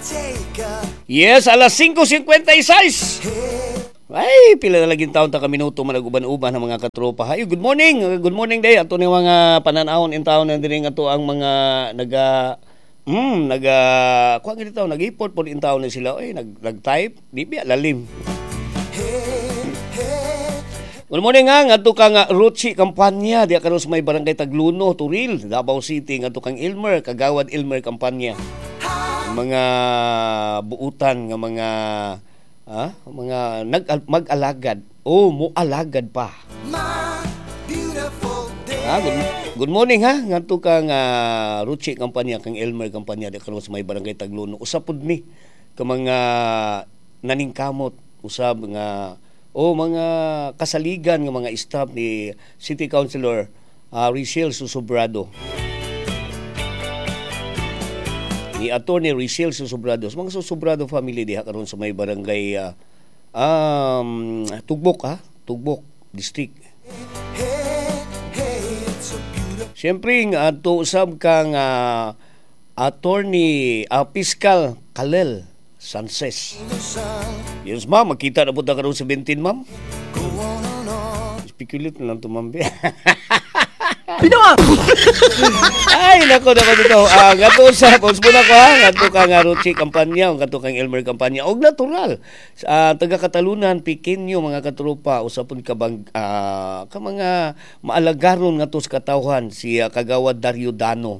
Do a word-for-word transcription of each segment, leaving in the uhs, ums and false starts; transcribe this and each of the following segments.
Yes, alas singko singkwenta y seis. Ay, pila na laging taon ta ka minuto malaguban-uban ng mga katropa. Ay, good morning. Good morning day. Ato ni mga pananahon in taon na din ato ang mga naga mm, naga kuha gid taon nag-import pod in taon na sila. Ay, nag nag-type, di biya lalim. Good morning nga, nga ito kang Ruchi Kampanya, di karon sa may barangay Tagluno, Turil, Davao City, nga ito kang Ilmer, Kagawad Ilmer Kampanya. Mga buutan, nga mga, ha? Mga nag, mag-alagad, o oh, mo-alagad pa. Ha, good, good morning ha, nga ito kang uh, Ruchi Kampanya, kang Ilmer Kampanya, di karon sa may barangay Tagluno. Usapod mi, ka mga naningkamot, usab nga, o mga kasaligan ng mga staff ni City Councilor uh, Rachel Susobrado. Ni Attorney Rachel Susobrado. Sa mga Susobrado family diha karon sa may barangay uh, um, Tugbok ha, Tugbok District. Siyempre nga ato usab kang uh, Attorney uh, Fiscal Kalel Sanchez. Yes, ma'am. Makita na po na karoon sa seventeen, ma'am. Speculate na lang ito, ma'am. Pinawa! Ay, nako, nako dito. Uh, gato sa, pause muna ko ha. Gato ka nga Ruchi Kampanya, o gato kang Elmer Kampanya. O natural. Uh, taga-Katalunan, Pequeño, mga katropa, usapon ka bang, uh, ka mga maalagaron nga to sa katawhan, si uh, Kagawad Dario Dano.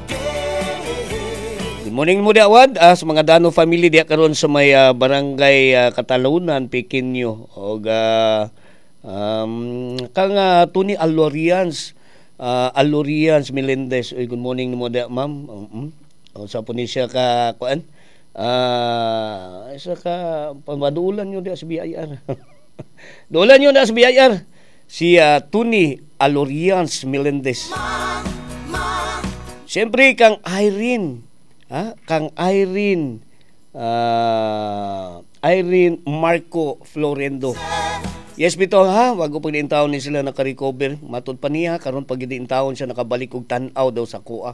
Good morning mo diawad uh, sa mga Dano family diya karon sa may uh, barangay uh, Katalunan, Pequeño og uh, um, kang uh, Tony Alorians uh, Alorians Melendez. Oy, good morning mo diya ma'am. Um, um. Sa po ni siya ka kuan uh, isa ka pamadulan niyo diya sa B I R. Dulan niyo na sa B I R si uh, Tony Alorians Melendez. Siyempre kang Irene Ha? Kang Irene uh, Irene Marco Florendo. Yes, bito ha, wago pag diintaon ni sila naka-recover. Matod pa niya, karon pag diintaon siya nakabalik og tan-aw daw sa kuha.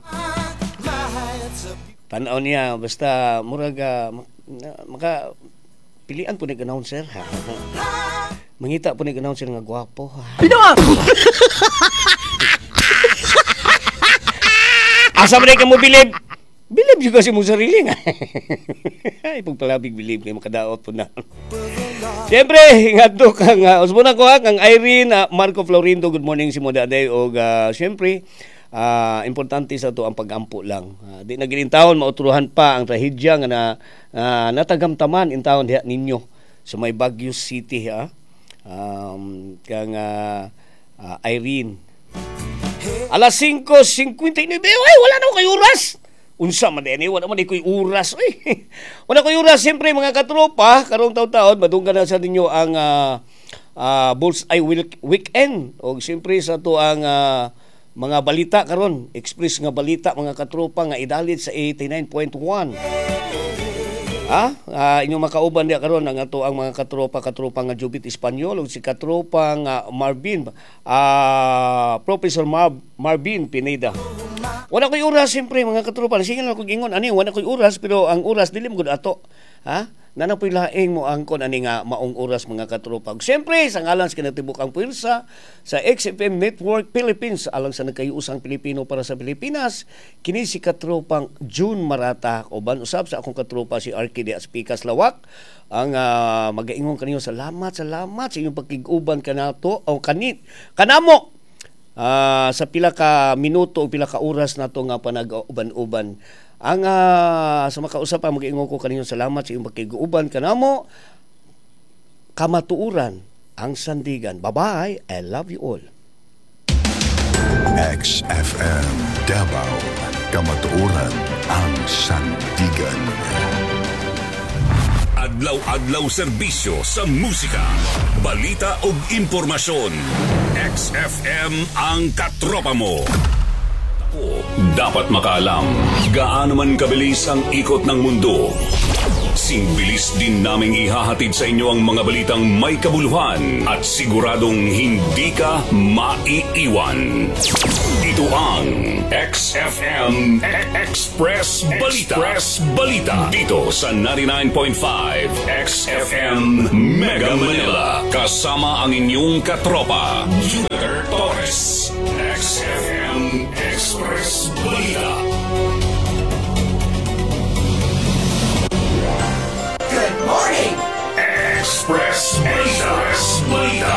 Tan-aw niya, basta muraga maka pilian po ni announcer ha. Mangita po ni announcer nga gwapo ha. Bito ha! Asa man ka mo bilib? Bilib juga si mo sarili nga. Ay, pagpalabig bilib kayo makadaot po na. Siyempre, nga to kang, uh, usmuna ko ha, kang Irene uh, Marco Florindo, good morning si mo daday. O uh, siyempre, uh, importante sa to ang pag-ampo lang. Uh, di na ginintawon, mautruhan pa ang trahedya nga na uh, natagamtaman in taon diha ninyo sa may Baguio City ha. Um, kang uh, uh, Irene. Alas singko singkwenta y nueve, ay, wala na ko kayo oras. Unsa man din, wala man iko'y oras. Ay, wala ko'y oras. Siyempre, mga katropa, karong taon-taon, madunggan na sa ninyo ang uh, uh, Bullseye Weekend. O siyempre, sa to ang uh, mga balita karon, express nga balita, mga katropa, nga idalit sa eighty-nine point one. Ha? Uh, inyong makauban niya karon ang ato ang mga katropa-katropa nga Jubit Espanyol o si katropa nga Marvin, uh, Professor Mar- Marvin Pineda. Wala ko'y oras, siyempre, mga katropa. Sige na kong ingon, ani, wala ko'y oras, pero ang oras, dilim ko ato. Ha? Nana po'y laing mo angkon, ani nga, maong oras, mga katropa. Siyempre, sa ngalan sa kinatibuk ang pwersa, sa X F M Network Philippines, alang sa nagkayusang Pilipino para sa Pilipinas, kini si katropang June Marata, o ban usab sa akong katropa, si Arkidia Spikas Lawak, ang uh, mag-ingon kanino, salamat, salamat sa inyong pagkiguban kanato, o kanit, kanamo, Uh, sa pila ka minuto o pila ka oras na to nga panag-uban-uban. Ang uh, sa makausap pa mag-ingon ko kanino salamat sa iyong pagkiguban kanamo kamatuuran ang sandigan. Bye-bye. I love you all. X F M Davao, kamatuuran ang sandigan. Adlaw-adlaw serbisyo sa musika, balita ug impormasyon. X F M ang katropa mo. Dapat makaalam gaano man kabilis ang ikot ng mundo. Si Kasing bilis din naming ihahatid sa inyo ang mga balitang may kabuluhan at siguradong hindi ka maiiwan. Ito ang X F M Express Balita. Express Balita. Dito sa ninety-nine point five X F M Mega Manila. Kasama ang inyong katropa, Junior Torres. X F M Express Balita. Good morning! Express Express Balita.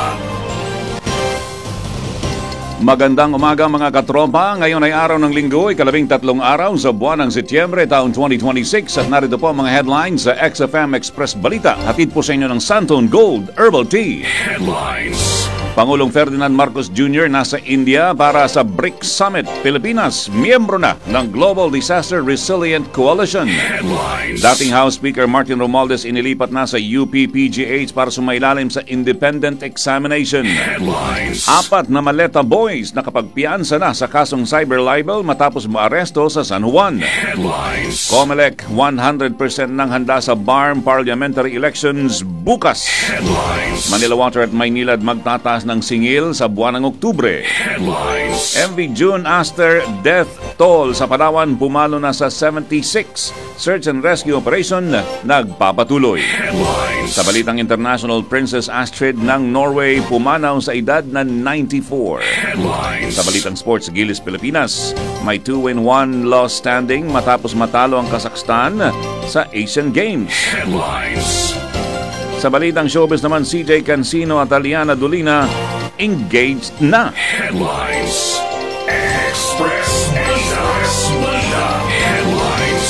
Magandang umaga mga katropa. Ngayon ay araw ng linggo, ikalabing tatlong araw sa buwan ng Setyembre taong twenty twenty-six at narito po ang mga headlines sa X F M Express Balita. Hatid po sa inyo ng Santon Gold Herbal Tea. Headlines. Pangulong Ferdinand Marcos Junior nasa India para sa BRICS Summit. Pilipinas, miyembro na ng Global Disaster Resilient Coalition. Headlines. Dating House Speaker Martin Romualdez inilipat na sa U P P G H para sumailalim sa independent examination. Headlines. Apat na maleta boys nakapagpiansa na sa kasong cyber libel matapos maaresto sa San Juan. Headlines. COMELEC one hundred percent nang handa sa B A R M parliamentary elections bukas. Headlines. Manila Water at Maynilad magtataas ng singil sa buwan ng Oktubre. Headlines. M V June Aster death toll sa Palawan pumalo na sa seventy-six. Search and rescue operation nagpapatuloy. Headlines. Sa balitang international, Princess Astrid ng Norway pumanaw sa edad na ninety-four. Headlines. Sa balitang sports, Gilas Pilipinas, may two win one loss standing matapos matalo ang Kazakhstan sa Asian Games. Headlines. Sa balitang showbiz naman, C J Cancino at Aliana Dolina engaged na. Headlines. Express Express Balita. Headlines.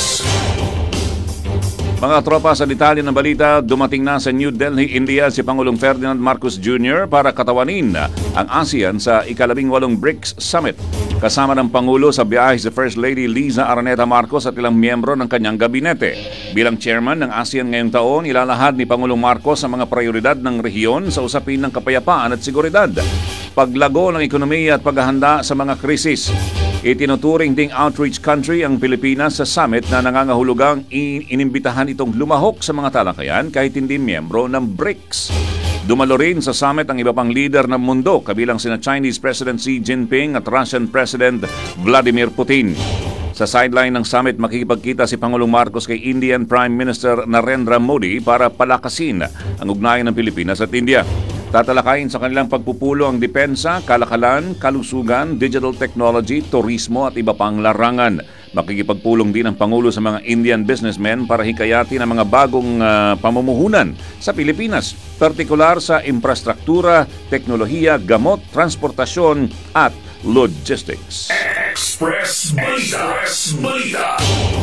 Mga tropa, sa detalye ng balita, dumating na sa New Delhi, India si Pangulong Ferdinand Marcos Junior para katawanin ang ASEAN sa ikalabing walong BRICS Summit. Kasama ng Pangulo sa biyahe si First Lady Liza Araneta Marcos at ilang miyembro ng kanyang gabinete. Bilang chairman ng ASEAN ngayong taon, ilalahad ni Pangulong Marcos ang mga prioridad ng rehiyon sa usapin ng kapayapaan at seguridad, paglago ng ekonomiya at paghahanda sa mga krisis. Itinuturing ding outreach country ang Pilipinas sa summit na nangangahulugang inimbitahan itong lumahok sa mga talakayan kahit hindi miyembro ng BRICS. Dumalo rin sa summit ang iba pang leader ng mundo, kabilang sina Chinese President Xi Jinping at Russian President Vladimir Putin. Sa sideline ng summit, makikipagkita si Pangulong Marcos kay Indian Prime Minister Narendra Modi para palakasin ang ugnayan ng Pilipinas at India. Tatalakayin sa kanilang pagpupulo ang depensa, kalakalan, kalusugan, digital technology, turismo at iba pang larangan. Makikipagpulong din ang Pangulo sa mga Indian businessmen para hikayatin ang mga bagong uh, pamumuhunan sa Pilipinas, partikular sa infrastruktura, teknolohiya, gamot, transportasyon at logistics. Express Balita. Express Balita.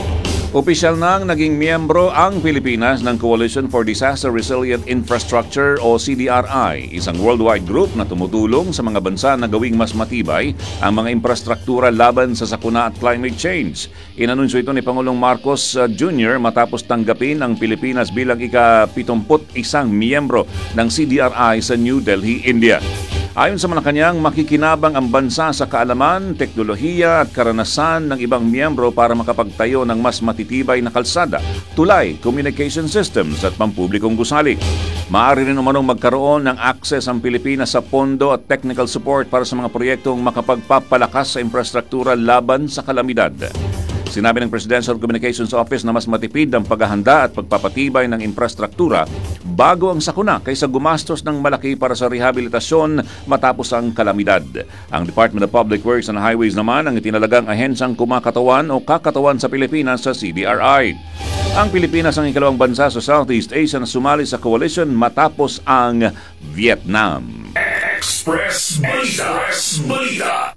Opisyal nang naging miyembro ang Pilipinas ng Coalition for Disaster Resilient Infrastructure o C D R I, isang worldwide group na tumutulong sa mga bansa na gawing mas matibay ang mga infrastruktura laban sa sakuna at climate change. Inanunsyo ito ni Pangulong Marcos Junior matapos tanggapin ang Pilipinas bilang ika-pitongput isang miyembro ng C D R I sa New Delhi, India. Ayon sa Malacanang, makikinabang ang bansa sa kaalaman, teknolohiya at karanasan ng ibang miyembro para makapagtayo ng mas matitibay na kalsada, tulay, communication systems at pampublikong gusali. Maaari rin umanong magkaroon ng access ang Pilipinas sa pondo at technical support para sa mga proyektong makapagpapalakas sa infrastruktura laban sa kalamidad. Sinabi ng Presidential Communications Office na mas matipid ang paghahanda at pagpapatibay ng infrastruktura bago ang sakuna kaysa gumastos ng malaki para sa rehabilitasyon matapos ang kalamidad. Ang Department of Public Works and Highways naman ang itinalagang ahensyang kumakatawan o kakatawan sa Pilipinas sa C D R I. Ang Pilipinas ang ikalawang bansa sa Southeast Asia na sumali sa coalition matapos ang Vietnam. Express Balita. Express Balita.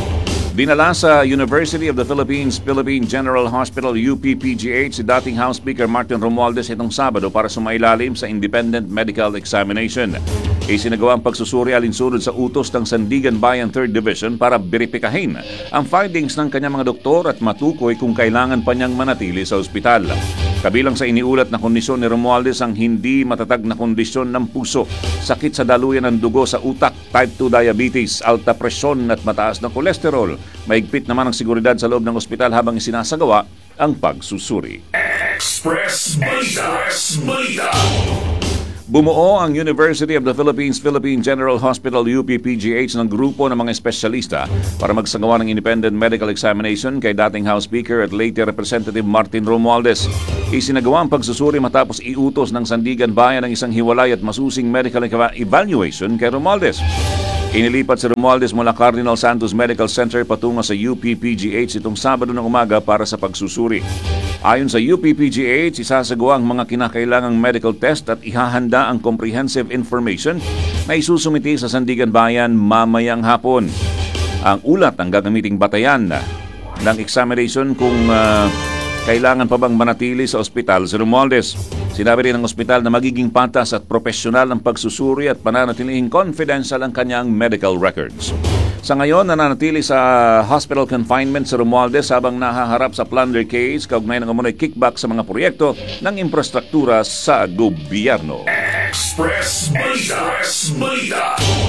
Dinala sa University of the Philippines Philippine General Hospital U P P G H si dating House Speaker Martin Romualdez itong Sabado para sumailalim sa independent medical examination. Isinagawa ang pagsusuri alinsunod sa utos ng Sandigan Bayan third Division para beripikahin ang findings ng kanyang mga doktor at matukoy kung kailangan pa niyang manatili sa ospital. Kabilang sa iniulat na kondisyon ni Romualdez ang hindi matatag na kondisyon ng puso, sakit sa daluyan ng dugo sa utak, type two diabetes, alta presyon at mataas na kolesterol. Mahigpit naman ang seguridad sa loob ng ospital habang isinasagawa ang pagsusuri. Express Balita. Express Balita. Bumuo ang University of the Philippines Philippine General Hospital U P P G H ng grupo ng mga espesyalista para magsagawa ng independent medical examination kay dating House Speaker at late Representative Martin Romualdez. Isinagawa ang pagsusuri matapos iutos ng Sandigan Bayan ng isang hiwalay at masusing medical evaluation kay Romualdez. Inilipat si Romualdez mula Cardinal Santos Medical Center patungo sa U P P G H itong Sabado ng umaga para sa pagsusuri. Ayon sa U P P G H, isasagawa ang mga kinakailangang medical test at ihahanda ang comprehensive information na isusumiti sa Sandigan Bayan mamayang hapon. Ang ulat ang gagamiting batayan ng examination kung uh, kailangan pa bang manatili sa ospital si Romualdez. Sinabi rin ng ospital na magiging patas at profesional ang pagsusuri at pananatilihing confidential ang kanyang medical records. Sa ngayon, nananatili sa hospital confinement si Romualdez habang nahaharap sa plunder case kaugnay ng umunay kickback sa mga proyekto ng infrastruktura sa gobyerno. Express Balita. Express Balita.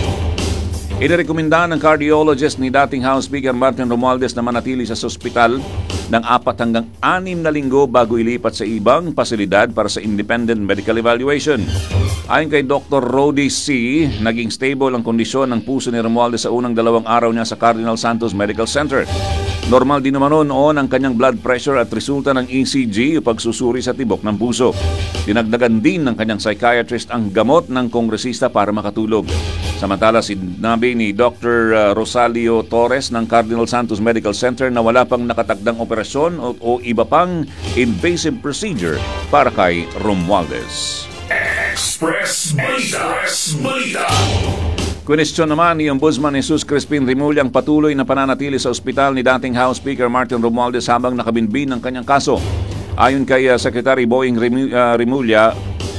Inirekomenda ng cardiologist ni dating House Speaker Martin Romualdez na manatili sa ospital ng apat hanggang anim na linggo bago ilipat sa ibang pasilidad para sa independent medical evaluation. Ayon kay Doctor Rody C., naging stable ang kondisyon ng puso ni Romualdez sa unang dalawang araw niya sa Cardinal Santos Medical Center. Normal din naman noon ang kanyang blood pressure at resulta ng E C G o pagsusuri sa tibok ng puso. Dinagdagan din ng kanyang psychiatrist ang gamot ng kongresista para makatulog. Samantala, sinabi ni Doctor Rosalio Torres ng Cardinal Santos Medical Center na wala pang nakatagdang operasyon o, o iba pang invasive procedure para kay Romualdez. Express Balita. Express Balita. Question naman ni Ombudsman Jesus Crispin Remulla ang patuloy na pananatili sa ospital ni dating House Speaker Martin Romualdez habang nakabinbin ang kanyang kaso. Ayon kay uh, Secretary Boying Remulla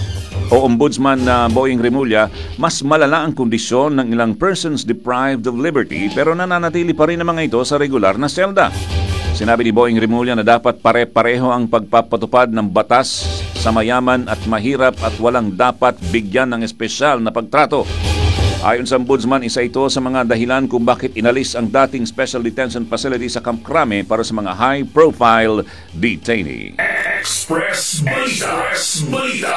o Ombudsman uh, Boying Remulla, mas malala ang kondisyon ng ilang persons deprived of liberty pero nananatili pa rin ang mga ito sa regular na selda. Sinabi ni Boying Remulla na dapat pare-pareho ang pagpapatupad ng batas sa mayaman at mahirap at walang dapat bigyan ng espesyal na pagtrato. Ayon sa Ombudsman, isa ito sa mga dahilan kung bakit inalis ang dating Special Detention Facility sa Camp Crame para sa mga high-profile detainee. Express Balita. Express Balita.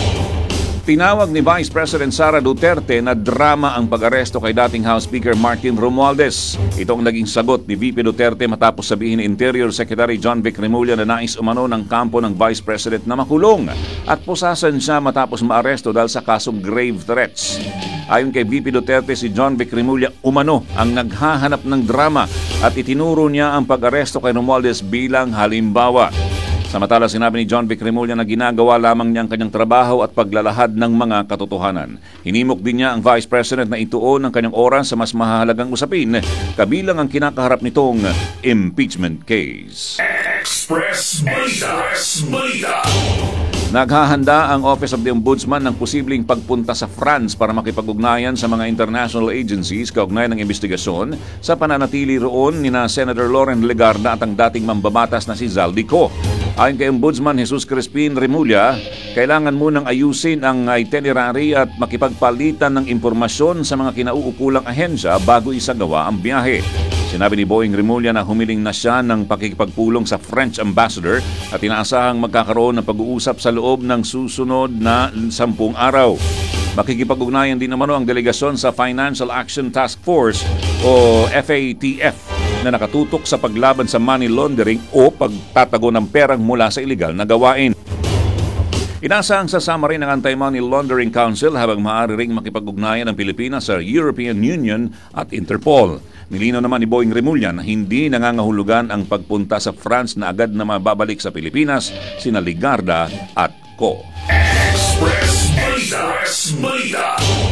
Tinawag ni Vice President Sara Duterte na drama ang pag-aresto kay dating House Speaker Martin Romualdez. Ito ang naging sagot ni V P Duterte matapos sabihin ni Interior Secretary John Vic Remulla na nais umano ng kampo ng Vice President na makulong at pusasan siya matapos maaresto dahil sa kasong grave threats. Ayon kay V P Duterte, si John Vic Remulla umano ang naghahanap ng drama at itinuro niya ang pag-aresto kay Romualdez bilang halimbawa. Samantala, sinabi ni John Vic Remulla na ginagawa lamang niya ang kanyang trabaho at paglalahad ng mga katotohanan. Hinimok din niya ang Vice President na ituon ang kanyang oras sa mas mahalagang usapin, kabilang ang kinakaharap nitong impeachment case. Express Balita. Express Balita. Naghahanda ang Office of the Ombudsman ng posibleng pagpunta sa France para makipag-ugnayan sa mga international agencies kaugnay ng investigasyon sa pananatili roon ni na Senator Loren Legarda at ang dating mambabatas na si Zaldico. Ayon kay Ombudsman Jesus Crispin Remulla, kailangan munang ayusin ang itinerary at makipagpalitan ng impormasyon sa mga kinauukulang ahensya bago isagawa ang biyahe. Sinabi ni Boying Remulla na humiling na siya ng pakikipagpulong sa French Ambassador at inaasahang magkakaroon ng pag-uusap sa loob ng susunod na sampung araw. Makikipag-ugnayan din naman ang delegasyon sa Financial Action Task Force o F A T F na nakatutok sa paglaban sa money laundering o pagtatago ng perang mula sa ilegal na gawain. Inasahang sasama rin ang Anti-Money Laundering Council habang maaari ring makipag-ugnayan ng Pilipinas sa European Union at Interpol. Nilinaw naman ni Boying Remulla na hindi nangangahulugan ang pagpunta sa France na agad na mababalik sa Pilipinas sina Legarda at Co. Express Balita. Express Balita.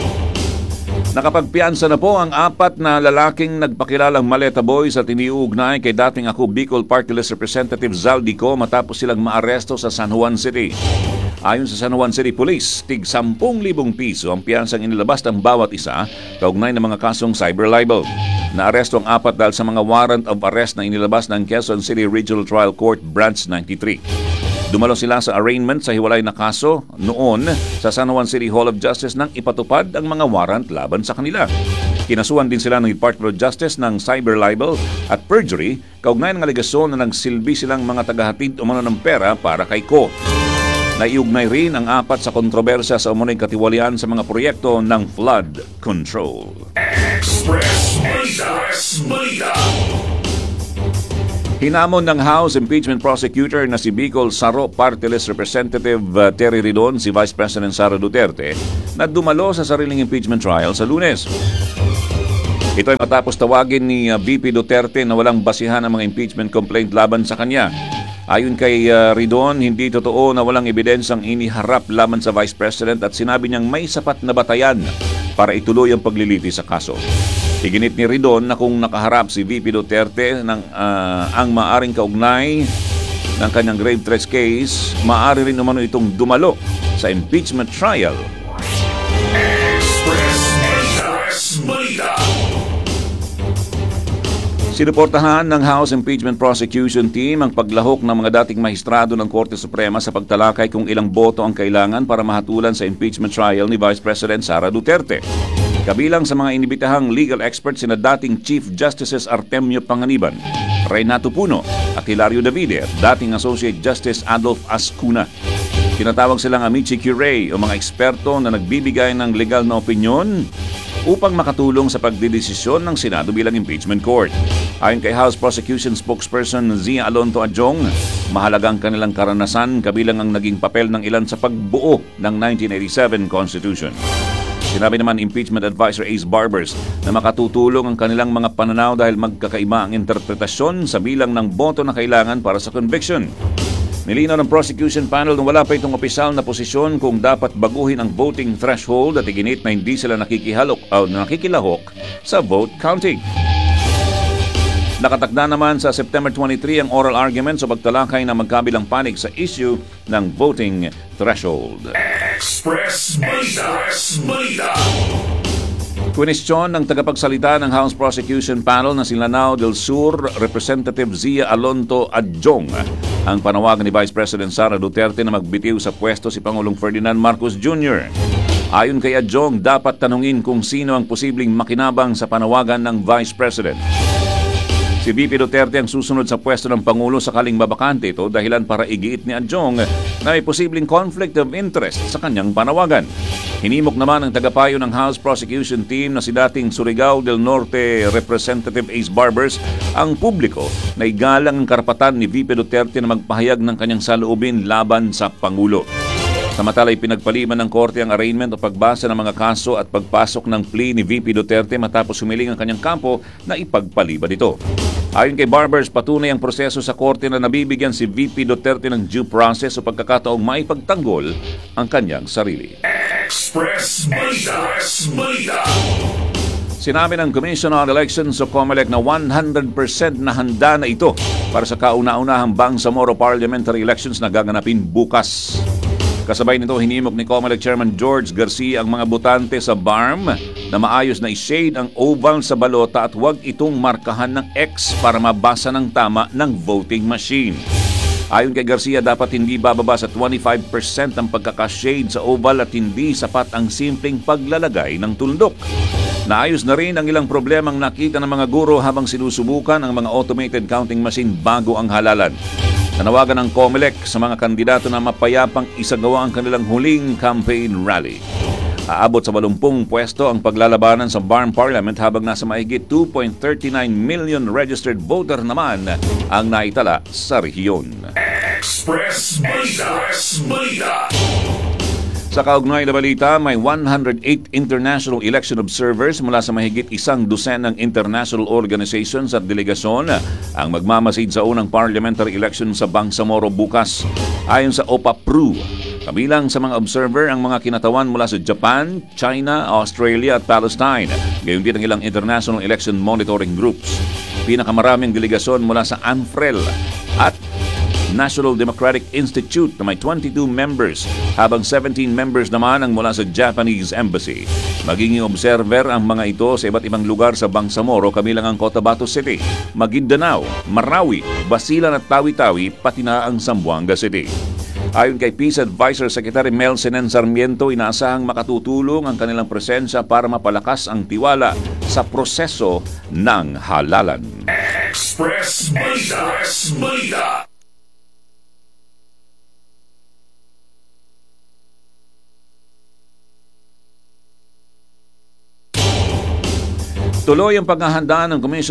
Nakapagpiansa na po ang apat na lalaking nagpakilalang Maleta Boys at iniuugnay kay dating Ako Bicol Party List Representative Zaldico matapos silang maaresto sa San Juan City. Ayon sa San Juan City Police, tig sampung libong piso ang piyansang inilabas ng bawat isa kaugnay ng mga kasong cyber libel. Naaresto ang apat dahil sa mga warrant of arrest na inilabas ng Quezon City Regional Trial Court Branch ninety-three. Dumalo sila sa arraignment sa hiwalay na kaso noon sa San Juan City Hall of Justice nang ipatupad ang mga warrant laban sa kanila. Kinasuhan din sila ng Department of Justice ng cyber libel at perjury kaugnay ng alegasyon na nagsilbi silang mga tagahatid umano ng pera para kay Ko. Naiugnay rin ang apat sa kontrobersya sa umunay katiwalian sa mga proyekto ng flood control. Express Balita. Hinamon ng House Impeachment Prosecutor na si Bicol Saro Party List Representative uh, Terry Ridon si Vice President Sara Duterte na dumalo sa sariling impeachment trial sa Lunes. Ito ay matapos tawagin ni uh, V P Duterte na walang basihan ang mga impeachment complaint laban sa kanya. Ayon kay uh, Ridon, hindi totoo na walang ebidensyang iniharap laban sa Vice President at sinabi niyang may sapat na batayan para ituloy ang pagliliti sa kaso. Iginit ni Ridon na kung nakaharap si V P Duterte ng uh, ang maaring kaugnay ng kanyang grave threats case, maaari rin umano itong dumalo sa impeachment trial. Express Balita. Sinuportahan ng House Impeachment Prosecution Team ang paglahok ng mga dating mahistrado ng Korte Suprema sa pagtalakay kung ilang boto ang kailangan para mahatulan sa impeachment trial ni Vice President Sara Duterte. Kabilang sa mga inibitahang legal experts sina dating Chief Justices Artemio Panganiban, Renato Puno at Hilario Davide at dating Associate Justice Adolf Ascuna. Tinatawag silang amici curiae o mga eksperto na nagbibigay ng legal na opinyon upang makatulong sa pagdidesisyon ng Senado bilang impeachment court. Ayon kay House Prosecution Spokesperson Zia Alonto Adjong, mahalagang kanilang karanasan kabilang ang naging papel ng ilan sa pagbuo ng nineteen eighty-seven Constitution. Sinabi naman Impeachment Advisor Ace Barbers na makatutulong ang kanilang mga pananaw dahil magkakaiba ang interpretasyon sa bilang ng boto na kailangan para sa conviction. Nilinaw ng prosecution panel na wala pa itong opisyal na posisyon kung dapat baguhin ang voting threshold at iginit na hindi sila nakikihalok o nakikilahok sa vote counting. Nakatakda naman sa September twenty-three ang oral argument sa pagtalakay ng magkabilang panig sa issue ng voting threshold. Express Balita. Kwestiyon ng tagapagsalita ng House Prosecution Panel na si Lanao del Sur, Representative Zia Alonto Adjong, ang panawagan ni Vice President Sara Duterte na magbitiw sa pwesto si Pangulong Ferdinand Marcos Junior Ayon kay Adjong, dapat tanungin kung sino ang posibleng makinabang sa panawagan ng Vice President. Si V P Duterte ang susunod sa pwesto ng Pangulo sakaling mabakante ito dahilan para igiit ni Adjong na may posibleng conflict of interest sa kanyang panawagan. Hinimok naman ng tagapayo ng House Prosecution Team na si dating Surigao del Norte Representative Ace Barbers ang publiko na igalang ang karapatan ni V P Duterte na magpahayag ng kanyang saloobin laban sa Pangulo. Samantala'y pinagpaliban ng Korte ang arraignment o pagbasa ng mga kaso at pagpasok ng plea ni V P Duterte matapos humiling ang kanyang kampo na ipagpaliban ito. Ayon kay Barbers, patunay ang proseso sa Korte na nabibigyan si V P Duterte ng due process o pagkakataong maipagtanggol ang kanyang sarili. Express Balita. Sinabi ng Commission on Elections o COMELEC na one hundred percent na handa na ito para sa kauna-unahang Bangsamoro Parliamentary Elections na gaganapin bukas. Kasabay nito, hinimok ni COMELEC Chairman George Garcia ang mga botante sa B A R M na maayos na i-shade ang oval sa balota at huwag itong markahan ng X para mabasa ng tama ng voting machine. Ayon kay Garcia, dapat hindi bababa sa twenty-five percent ang pagkakashade sa oval at hindi sapat ang simpleng paglalagay ng tuldok. Naayos na rin ang ilang problemang nakita ng mga guro habang sinusubukan ang mga automated counting machine bago ang halalan. Nanawagan ng COMELEC sa mga kandidato na mapayapang isagawa ang kanilang huling campaign rally. Aabot sa eighty pwesto ang paglalabanan sa B A R M Parliament habang nasa mahigit two point three nine million registered voter naman ang naitala sa rehiyon. Express Balita. Sa kaugnay na balita, may one hundred eight international election observers mula sa mahigit isang dosenang international organizations at delegasyon ang magmamasid sa unang parliamentary election sa Bangsamoro bukas. Ayon sa O P A P R U, kabilang sa mga observer ang mga kinatawan mula sa Japan, China, Australia at Palestine. Gayon din ang ilang international election monitoring groups. Pinakamaraming delegasyon mula sa ANFREL at National Democratic Institute na may twenty-two members, habang seventeen members naman ang mula sa Japanese Embassy. Magiging observer ang mga ito sa iba't ibang lugar sa Bangsamoro, kabilang ang Cotabato City, Maguindanao, Marawi, Basilan at Tawi-Tawi, pati na ang Zamboanga City. Ayon kay Peace Advisor Secretary Mel Senen Sarmiento, inaasahang makatutulong ang kanilang presensya para mapalakas ang tiwala sa proseso ng halalan. Express Balita. Express Balita. Tuloy ang paghahanda ng Commission